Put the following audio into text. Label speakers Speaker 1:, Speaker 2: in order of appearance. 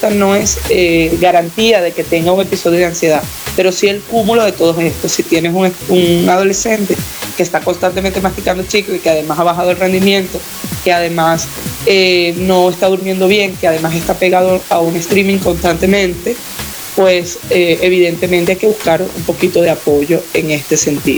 Speaker 1: conducta no es garantía de que tenga un episodio de ansiedad, pero sí el cúmulo de todo esto. Si tienes un adolescente que está constantemente masticando chicle y que además ha bajado el rendimiento, que además no está durmiendo bien, que además está pegado a un streaming constantemente, pues evidentemente hay que buscar un poquito de apoyo en este sentido.